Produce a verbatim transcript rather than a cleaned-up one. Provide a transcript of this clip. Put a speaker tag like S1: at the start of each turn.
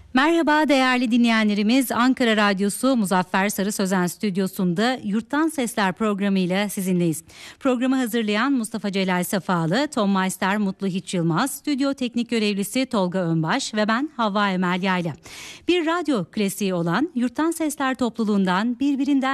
S1: Merhaba değerli dinleyenlerimiz, Ankara Radyosu Muzaffer Sarı Sözen Stüdyosu'nda Yurttan Sesler programıyla sizinleyiz. Programı hazırlayan Mustafa Celal Safalı, Tom Meister Mutlu Hiç Yılmaz, stüdyo teknik görevlisi Tolga Önbaş ve ben Havva Emel Yayla. Bir radyo klasiği olan Yurttan Sesler topluluğundan birbirinden